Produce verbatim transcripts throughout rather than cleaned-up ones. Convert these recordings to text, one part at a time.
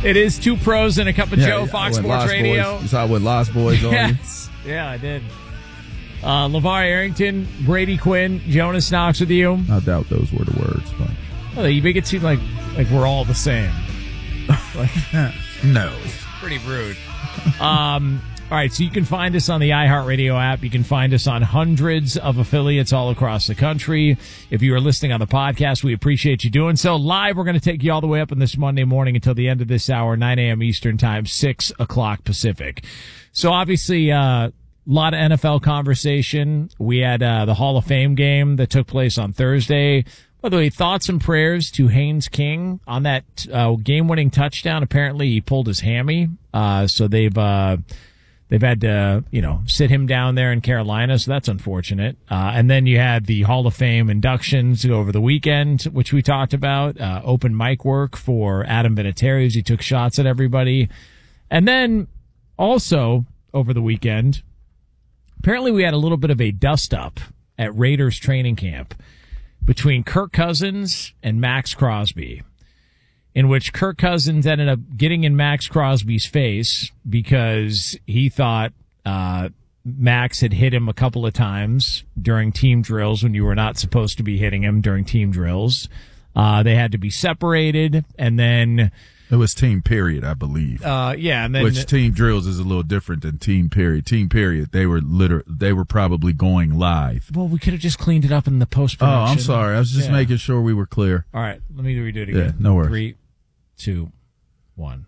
It is Two Pros and a Cup of yeah, Joe, yeah, Fox Sports Radio. Boys. You saw what Lost Boys on Yes. Yeah, I did. Uh, LeVar Arrington, Brady Quinn, Jonas Knox with you. I doubt those were the words, but well, you make it seem like like we're all the same. Like, no, pretty rude. Um, all right, so you can find us on the iHeartRadio app. You can find us on hundreds of affiliates all across the country. If you are listening on the podcast, we appreciate you doing so. Live, we're going to take you all the way up on this Monday morning until the end of this hour, nine a.m. Eastern Time, six o'clock Pacific. So obviously, uh, a lot of N F L conversation. We had uh, the Hall of Fame game that took place on Thursday. By the way, thoughts and prayers to Haynes King on that uh, game-winning touchdown. Apparently, he pulled his hammy, uh, so they've uh, they've had to you know sit him down there in Carolina. So that's unfortunate. Uh, and then you had the Hall of Fame inductions over the weekend, which we talked about. Uh, open mic work for Adam Vinatieri as he took shots at everybody, and then also over the weekend. Apparently, we had a little bit of a dust-up at Raiders training camp between Kirk Cousins and Max Crosby, in which Kirk Cousins ended up getting in Max Crosby's face because he thought uh, Max had hit him a couple of times during team drills when you were not supposed to be hitting him during team drills. Uh, they had to be separated, and then... It was team period, I believe. Uh, yeah, and then which team drills is a little different than team period. Team period, they were liter- they were probably going live. Well, we could have just cleaned it up in the post production. Oh, I'm sorry. I was just yeah. making making sure we were clear. All right, let me redo it again. Yeah, no worries. Three, two, one.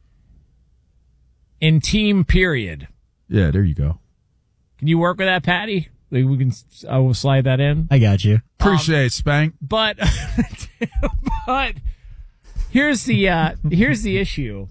In team period. Yeah, there you go. Can you work with that, Patty? We can. I will slide that in. I got you. Appreciate um, it, Spank. But, but. Here's the uh, here's the issue.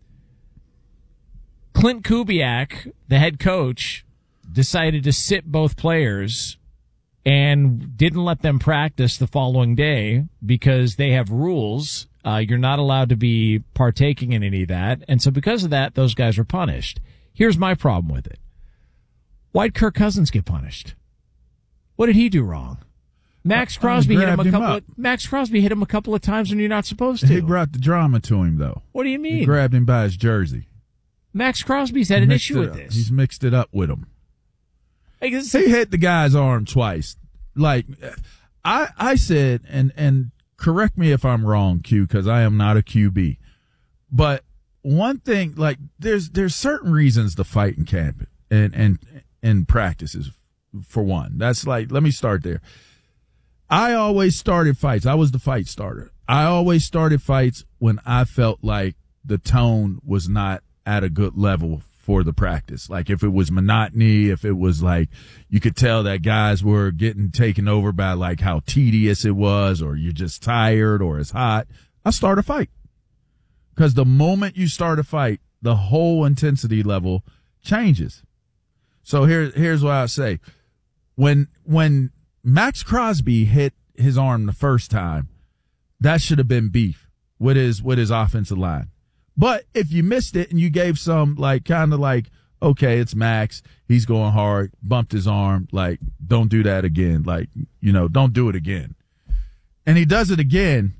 Clint Kubiak, the head coach, decided to sit both players and didn't let them practice the following day because they have rules. Uh, you're not allowed to be partaking in any of that. And so because of that, those guys were punished. Here's my problem with it. Why'd Kirk Cousins get punished? What did he do wrong? Max Crosby hit him a couple. Of, Max Crosby hit him a couple of times when you're not supposed to. He brought the drama to him, though. What do you mean? He grabbed him by his jersey. Max Crosby's had an issue with this. He's mixed it up with him. Like, he hit the guy's arm twice. Like I, I said, and and correct me if I'm wrong, Q, because I am not a Q B. But one thing, like there's there's certain reasons to fight in camp and and in practices. For one, that's like let me start there. I always started fights. I was the fight starter. I always started fights when I felt like the tone was not at a good level for the practice. Like if it was monotony, if it was like you could tell that guys were getting taken over by like how tedious it was, or you're just tired or it's hot, I start a fight. Because the moment you start a fight, the whole intensity level changes. So here, here's what I say. When, when, Max Crosby hit his arm the first time, that should have been beef with his with his offensive line. But if you missed it and you gave some like kind of like, okay, it's Max, he's going hard, bumped his arm, like don't do that again, like you know, don't do it again. And he does it again.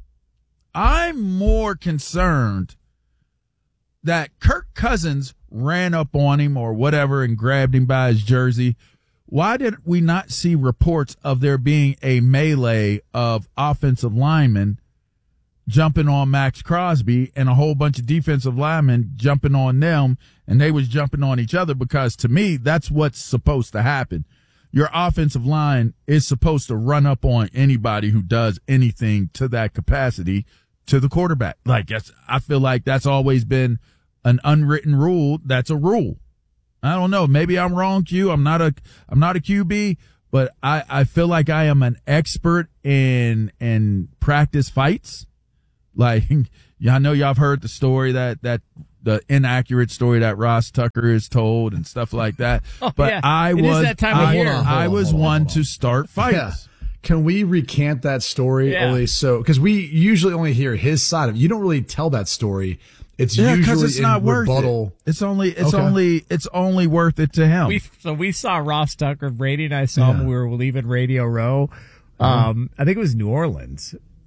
I'm more concerned that Kirk Cousins ran up on him or whatever and grabbed him by his jersey. Why did we not see reports of there being a melee of offensive linemen jumping on Max Crosby and a whole bunch of defensive linemen jumping on them, and they was jumping on each other? Because to me, that's what's supposed to happen. Your offensive line is supposed to run up on anybody who does anything to that capacity to the quarterback. Like that's, I feel like that's always been an unwritten rule. That's a rule. I don't know. Maybe I'm wrong, Q. I'm not a, I'm not a Q B, but I, I feel like I am an expert in, in practice fights. Like, yeah, I know y'all have heard the story that, that the inaccurate story that Ross Tucker is told and stuff like that. Oh, but yeah. I it was, is that time of I, year. I, I was hold on, one hold on. to start fights. Yeah. Can we recant that story? Yeah. Only so, because we usually only hear his side of it. You don't really tell that story. It's yeah, usually it's not in worth rebuttal. it. It's only, it's Okay. only, it's only worth it to him. We, so we saw Ross Tucker, Brady and I saw Yeah. him when we were leaving Radio Row. Um, I think it was New Orleans.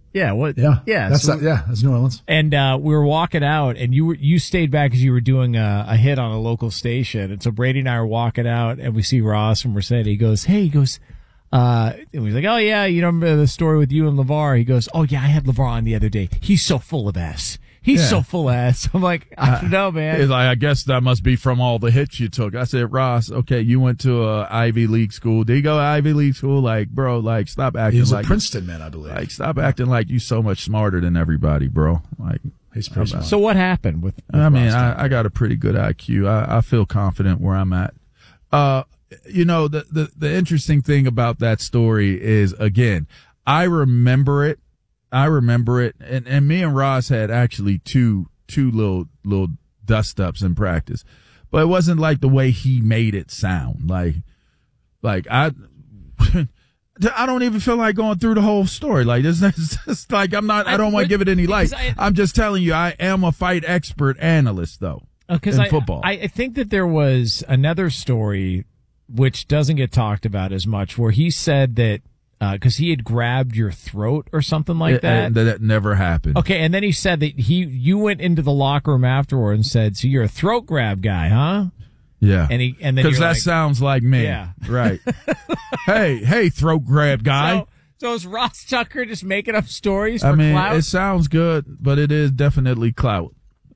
Yeah, what? Yeah, yeah, That's so- that, yeah, that's New Orleans. And uh, we were walking out, and you were you stayed back because you were doing a, a hit on a local station. And so Brady and I are walking out, and we see Ross from Mercedes. He goes, "Hey," he goes, uh, and he's like, "Oh yeah, you remember the story with you and LeVar?" He goes, "Oh yeah, I had LeVar on the other day. He's so full of S. He's Yeah. so full of S." I'm like, I don't know, man. He's like, I guess that must be from all the hits you took. I said, Ross, okay, you went to a Ivy League school. Did you go to Ivy League school? Like, bro, like, stop acting He was like a Princeton man, I believe. like, stop acting like you so much smarter than everybody, bro. Like, He's pretty smart. So what happened with? with I mean, Ross I, I got a pretty good I Q. I, I feel confident where I'm at. Uh, you know, the, the, the interesting thing about that story is, again, I remember it. I remember it. And, and me and Ross had actually two, two little, little dust ups in practice, but it wasn't like the way he made it sound. Like, like I, I don't even feel like going through the whole story. Like, it's just like, I'm not, I don't want to give it any light. I- I'm just telling you, I am a fight expert analyst though. Because in I, football. I I think that there was another story which doesn't get talked about as much, where he said that because he had grabbed your throat or something like It- that. and that never happened. Okay, and then he said that he you went into the locker room afterward and said, "So you're a throat grab guy, huh?" Yeah. And he and then Because you're that like, sounds like me. Yeah. Right. hey, hey, throat grab guy. So, so is Ross Tucker just making up stories for I mean, clout? it sounds good, but it is definitely clout.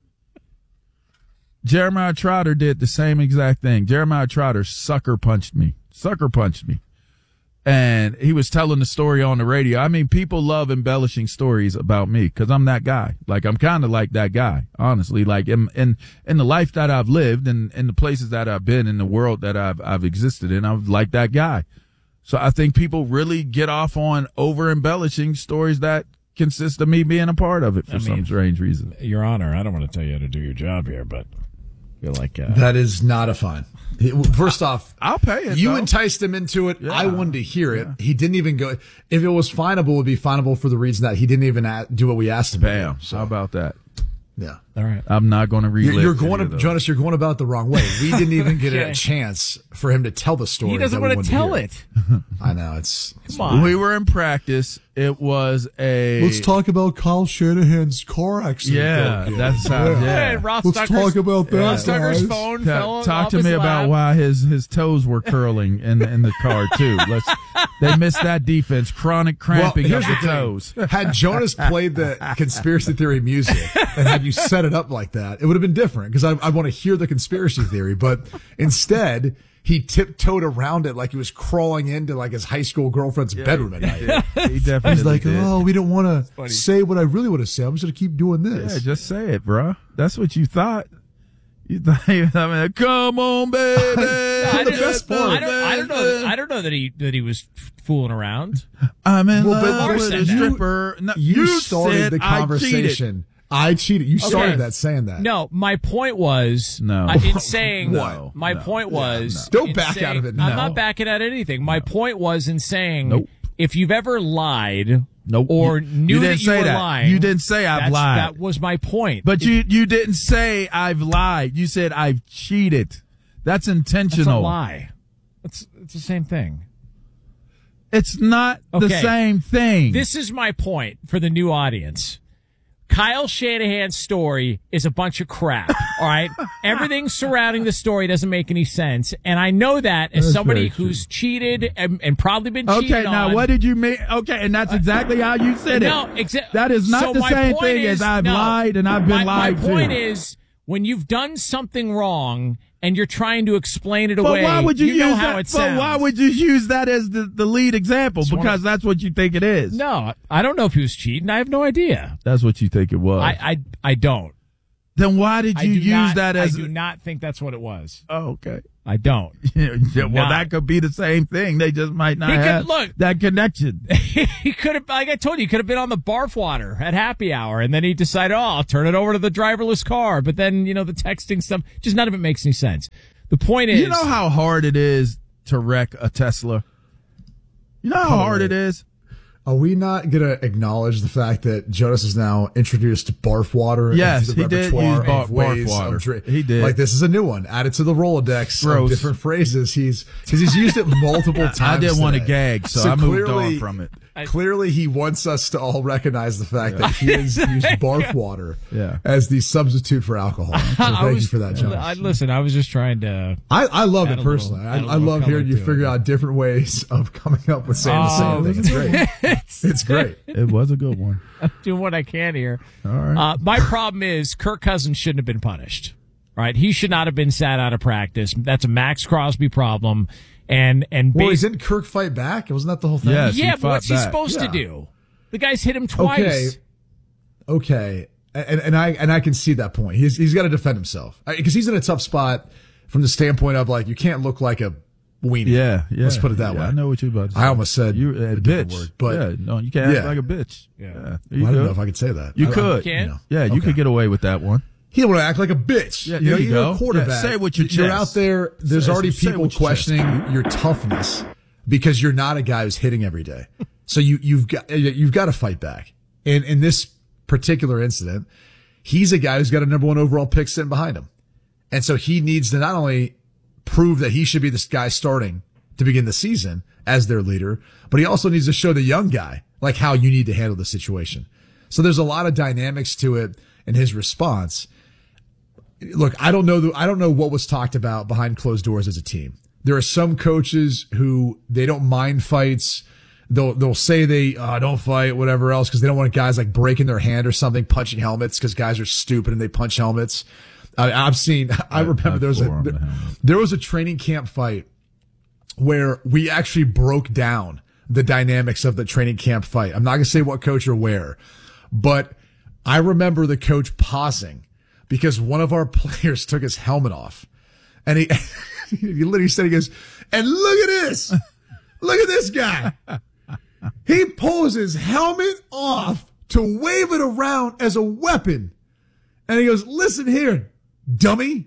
Jeremiah Trotter did the same exact thing. Jeremiah Trotter sucker punched me. Sucker punched me. And he was telling the story on the radio. I mean, people love embellishing stories about me because I'm that guy. Like, I'm kind of like that guy, honestly. Like, in, in in the life that I've lived and in the places that I've been, in the world that I've I've existed in, I'm like that guy. So I think people really get off on over embellishing stories that consist of me being a part of it for I some mean, strange reason. Your Honor, I don't want to tell you how to do your job here, but I feel like uh, That is not a fine. He- First off, I'll pay it. you though. enticed him into it. Yeah. I wanted to hear it. He didn't even go. If it was finable, it would be finable for the reason that he didn't even a- do what we asked him Bam. to do. So, How about that? yeah. all right. I'm not going to relive. You're, you're going any to, of those. Jonas, you're going about it the wrong way. We didn't even get Okay. a chance for him to tell the story. He doesn't that we want to wanted tell hear. it. I know. It's, it's Come on. We were in practice. It was a. Let's talk about Kyle Shanahan's car accident. Yeah, though. that sounds. Hey, Yeah. Ross Let's Tucker's, talk about that, Ross Tucker's guys. phone Ta- fell talk off to his me about lap. why his his toes were curling in in the car too. Let's. They missed that defense. Chronic cramping here's of the the thing. toes. Had Jonas played the conspiracy theory music and had you set it up like that, it would have been different because I, I want to hear the conspiracy theory. But instead, he tiptoed around it like he was crawling into like his high school girlfriend's bedroom at night. He definitely He's like, did. oh, we don't want to say what I really want to say. I'm just going to keep doing Yeah, this. just say it, bro. That's what you thought. You thought. I mean, come on, baby. I the don't, best part. I don't, I don't know. That, I don't know that he that he was fooling around. I'm in Well, but love Lamar with said a that. stripper. No, you, you started said the I cheated. conversation. I cheated. You started Okay. that saying that. No, my point was No. uh, in saying No, my no, point was no. Don't in back out of saying- it I'm now. not backing out anything. My point was in saying Nope. if you've ever lied Nope. or You- knew you that didn't you say were that. lying, You didn't say I've that's- lied. That was my point. But you you didn't say I've lied. You said I've cheated. That's That's a intentional. lie. It's it's the same thing. It's not the Okay. same thing. This is my point for the new audience. Kyle Shanahan's story is a bunch of crap. All right, everything surrounding the story doesn't make any sense, and I know that as That's somebody very true. who's cheated and, and probably been okay, cheated now on. what did you mean? Okay, and that's exactly how you said No, it. exa- That is not so the my same point thing is- as I've no. lied and I've been my, lied My point to. is when you've done something wrong and you're trying to explain it But away. why would you, use know that? how it But sounds. why would you use that as the, the lead example? one Because of- that's what you think it is. No, I don't know if he was cheating. I have no idea. That's what you think it was. I I, I don't. then why did I you do use not, that as? I do not think that's what it was. Oh, okay. I don't. Yeah, well, not. that could be the same thing. They just might not He could- have look. that connection. He could have, like I told you, he could have been on the barf water at happy hour, and then he decided, oh, I'll turn it over to the driverless car. But then, you know, the texting stuff, just none of it makes any sense. The point is, You know how hard it is to wreck a Tesla? You know how hard it is? Are we not going to acknowledge the fact that Jonas has now introduced barf water? Yes, into the he did repertoire use bar- of ways barf water. of dri- He did. Like, this is a new one added to the Rolodex Gross. of different phrases. He's because he's used it multiple times. I didn't want to today. gag, so, I moved clearly- on from it. Clearly, he wants us to all recognize the fact that he has used barf water Yeah. as the substitute for alcohol. So thank I was, you for that, Jonas. I, listen, I was just trying to. I, I love Add it a little- personally. add a I, I little love hearing color you to figure it. out different ways of coming up with saying Oh, the same thing. It's great. It's great. It was a good one. I'm doing what I can here. All right. Uh, my problem is Kirk Cousins shouldn't have been punished. Right? He should not have been sat out of practice. That's a Max Crosby problem. And and Well, bas- didn't Kirk fight back? Wasn't that the whole thing? Yes, yeah, he but fought what's he back. supposed Yeah. to do? The guy's hit him twice. Okay. Okay. And, and I and I can see that point. He's he's got to defend himself because he's in a tough spot from the standpoint of like you can't look like a weenie. Yeah, yeah. Let's put it that Yeah, way. I know what you're about to say. I almost said you a a different bitch, word, but yeah, no, you can't Yeah. act like a bitch. Yeah. Yeah, Well, you I don't could. know if I could say that. You I- I- could. Can? know. Yeah, you Okay. could get away with that one. He don't want to act like a bitch. Yeah, you know, there you you're go. a quarterback. Yeah, say it with your You're chest. out there. There's Say- already say it people with your chest. questioning your toughness because you're not a guy who's hitting every day. So you you've got you've got to fight back. And in this particular incident, he's a guy who's got a number one overall pick sitting behind him, and so he needs to not only prove that he should be this guy starting to begin the season as their leader, but he also needs to show the young guy like how you need to handle the situation. So there's a lot of dynamics to it in his response. Look, I don't know. The, I don't know what was talked about behind closed doors as a team. There are some coaches who they don't mind fights. They'll they'll say they uh, don't fight, whatever else, because they don't want guys like breaking their hand or something, punching helmets, because guys are stupid and they punch helmets. I, I've seen. I remember I've there was a forearmed there, a helmet. there was a training camp fight where we actually broke down the dynamics of the training camp fight. I'm not going to say what coach or where, but I remember the coach pausing because one of our players took his helmet off, and he he literally said, he goes, and look at this, look at this guy. He pulls his helmet off to wave it around as a weapon. And he goes, listen here, dummy.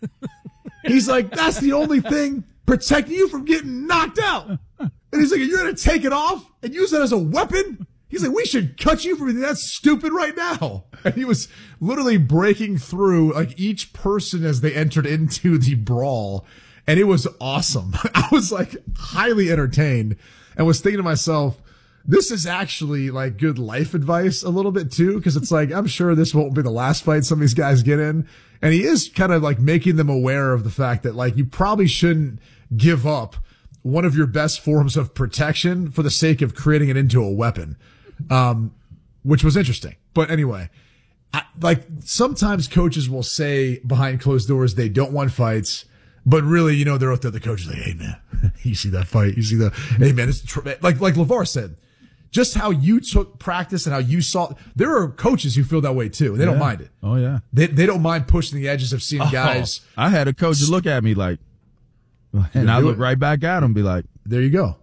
He's like, that's the only thing protecting you from getting knocked out. And he's like, you're going to take it off and use it as a weapon? He's like, we should cut you from anything that's stupid right now. And he was literally breaking through like each person as they entered into the brawl. And it was awesome. I was like highly entertained and was thinking to myself, this is actually like good life advice a little bit too, because it's like, I'm sure this won't be the last fight some of these guys get in. And he is kind of like making them aware of the fact that like you probably shouldn't give up one of your best forms of protection for the sake of creating it into a weapon, um, which was interesting. But anyway, I, like sometimes coaches will say behind closed doors they don't want fights. But really, you know, they're out there, the coach is like, hey, man, you see that fight? You see the, hey, man, it's tr-. like, like LeVar said, just how you took practice and how you saw, there are coaches who feel that way too. And they don't Yeah. mind it. Oh yeah. They, they don't mind pushing the edges of seeing guys. I had a coach look at me like, and I do look it. right back at him, and be like, There you go.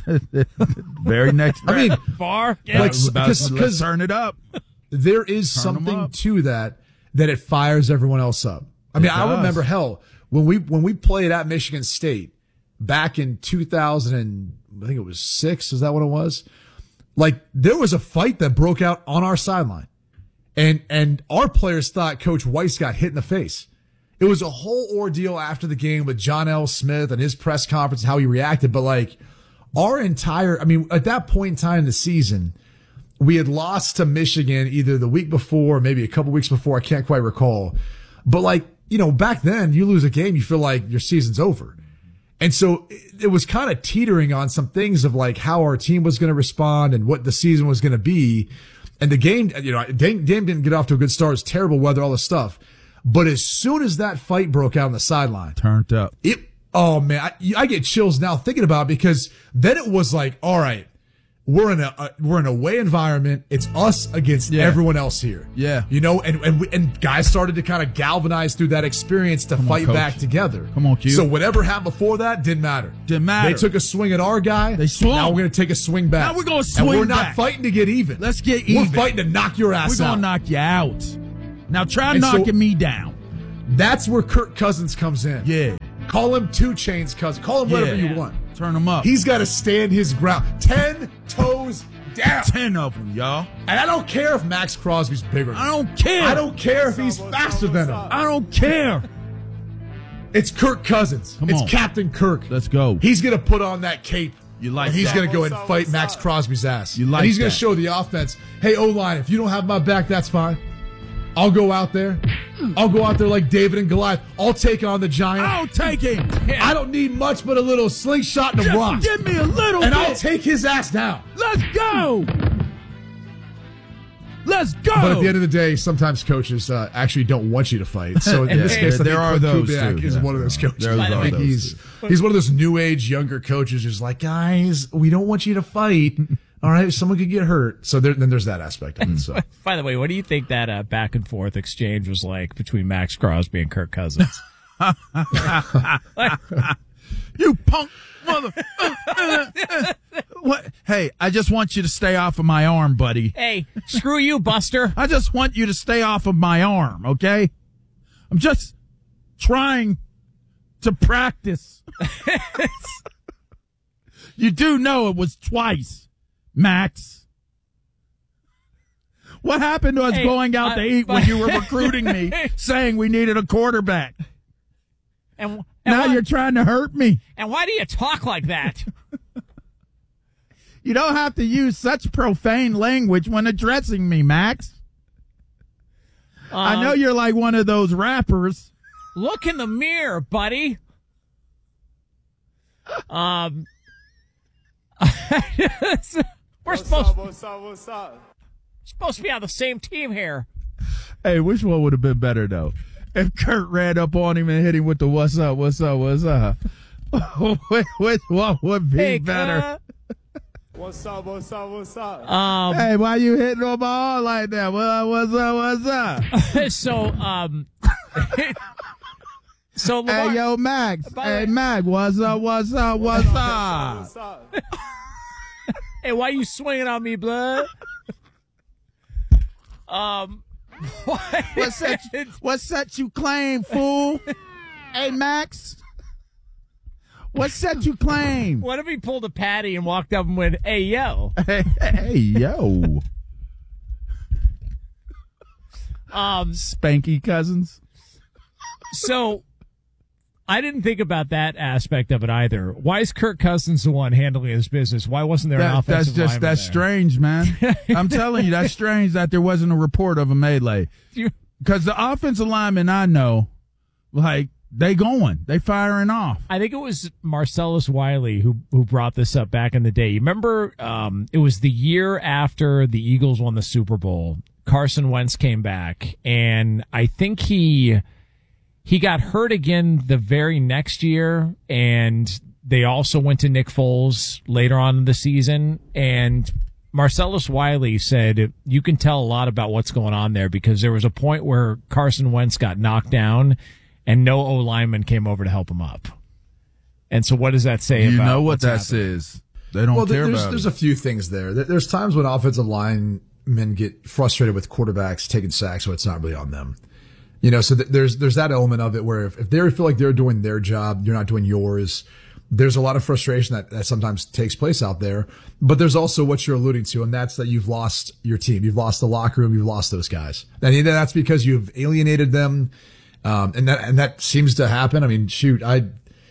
very next. I mean, Bar? yeah, like, about- because- let's because- turn it up. there is Turn 'em something up. to that, that it fires everyone else up. I mean, It I does. remember hell when we, when we played at Michigan State back in two thousand and I think it was six. Is that what it was? Like there was a fight that broke out on our sideline and, and our players thought Coach Weiss got hit in the face. It was a whole ordeal after the game with John L. Smith and his press conference, how he reacted. But like our entire, I mean, at that point in time in the season, we had lost to Michigan either the week before, or maybe a couple weeks before. I can't quite recall. But like, you know, back then you lose a game, you feel like your season's over. And so it was kind of teetering on some things of like how our team was going to respond and what the season was going to be. And the game, you know, game, game didn't get off to a good start. It was terrible weather, all this stuff. But as soon as that fight broke out on the sideline, Turned up. it, oh man, I, I get chills now thinking about it because then it was like, all right, we're in a, a we're in a away environment. It's us against Yeah. everyone else here. Yeah. You know, and, and, we, and guys started to kind of galvanize through that experience to on, fight Coach. back together. Come on, Q. So whatever happened before that didn't matter. Didn't matter. They took a swing at our guy. They swung. Now we're going to take a swing back. Now we're gonna And swing we're not back. fighting to get even. Let's get We're even. fighting to knock your ass We're out. gonna knock you out. Now try And so- knocking me down. That's where Kirk Cousins comes in. Yeah. Call him Two Chainz Cousins. Call him whatever Yeah. you want. Turn them up. He's got to stand his ground. Ten toes damn. Ten of them, y'all. And I don't care if Max Crosby's bigger. I don't care. I don't care if he's faster than him. I don't care. It's Kirk Cousins. Come it's on. Captain Kirk. Let's go. He's going to put on that cape. You like and he's that. going to go and fight Max Crosby's ass. You like and he's going that. to show the offense, hey, O-line, if you don't have my back, that's fine. I'll go out there. I'll go out there like David and Goliath. I'll take on the giant. I'll take him. I don't need much but a little slingshot and a Just rock. give me a little And bit. I'll take his ass down. Let's go. Let's go. But at the end of the day, sometimes coaches uh, actually don't want you to fight. So in this Yeah, case, I there think are Cliff those Kubiak too. is Yeah. one of those coaches. There I are think those he's he's one of those new age younger coaches who's like, guys, we don't want you to fight. All right, someone could get hurt. So there, then there's that aspect of it. So By the way, what do you think that uh, back and forth exchange was like between Max Crosby and Kirk Cousins? You punk mother. What? Hey, I just want you to stay off of my arm, buddy. Hey, screw you, Buster. I just want you to stay off of my arm, okay? I'm just trying to practice. You do know it was twice, Max. What happened to us Hey, going out uh, to eat when you were recruiting me, saying we needed a quarterback? And, and Now why, you're trying to hurt me. and why do you talk like that? You don't have to use such profane language when addressing me, Max. I know Um, you're like one of those rappers. Look in the mirror, buddy. Um, we're supposed What's up, what's up? supposed to be on the same team here. Hey, which one would have been better, though? If Kurt ran up on him and hit him with the what's up, what's up, what's up? Which, which one would be Hey, better? uh, What's up, what's up, what's up? um, Hey, why you hitting on my arm like that? Well, what's up, what's up? so, um, so Lamar, Hey, yo, Max. By the Hey, way- Max, what's up, what's up, what's up? What's up? hey, why you swinging on me, blood? Um, what? What set, what set you claim, fool? Hey, Max. What set you claim? What if he pulled a patty and walked up and went, "Hey, yo"? Hey, hey, yo. Um, Spanky Cousins. so I didn't think about that aspect of it either. Why is Kirk Cousins the one handling his business? Why wasn't there an That, that's offensive just, lineman that's there? strange, man. I'm telling you, that's strange that there wasn't a report of a melee. You- Because the offensive linemen I know, like, they going. They firing off. I think it was Marcellus Wiley who who brought this up back in the day. You remember, um, it was the year after the Eagles won the Super Bowl. Carson Wentz came back, and I think he he got hurt again the very next year, and they also went to Nick Foles later on in the season. And Marcellus Wiley said, you can tell a lot about what's going on there because there was a point where Carson Wentz got knocked down and no O lineman came over to help him up. And so what does that say You about know what what's that happening? says. They don't well, care there's about there's it. a few things there. There- There's times when offensive linemen get frustrated with quarterbacks taking sacks, so it's not really on them. You know, so th- there's there's that element of it where if, if they feel like they're doing their job, you're not doing yours. There's a lot of frustration that, that sometimes takes place out there. But there's also what you're alluding to, and that's that you've lost your team. You've lost the locker room. You've lost those guys. And either that's because you've alienated them. Um, and that, and that seems to happen. I mean, shoot, I,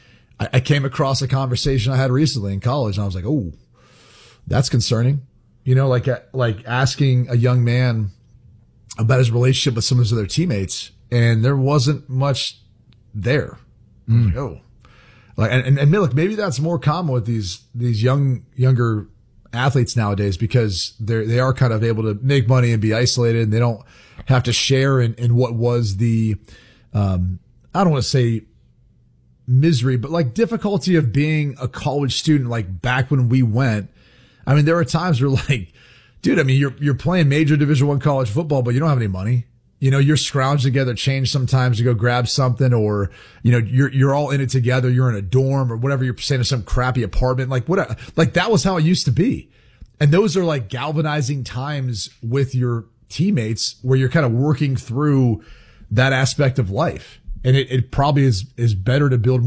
I came across a conversation I had recently in college and I was like, oh, that's concerning. You know, like, like asking a young man about his relationship with some of his other teammates, and there wasn't much there. I was like, oh, like, and, and, and look, maybe that's more common with these, these young, younger athletes nowadays because they're, they are kind of able to make money and be isolated and they don't have to share in, in what was the, um, I don't want to say misery, but like difficulty of being a college student, like back when we went. I mean, there were times where like, dude, I mean, you're, you're playing major Division One college football, but you don't have any money. You know, you're scrounged together change sometimes to go grab something, or, you know, you're, you're all in it together. You're in a dorm or whatever. You're staying in some crappy apartment. Like what, like that was how it used to be. And those are like galvanizing times with your teammates where you're kind of working through that aspect of life. And it, it probably is, is better to build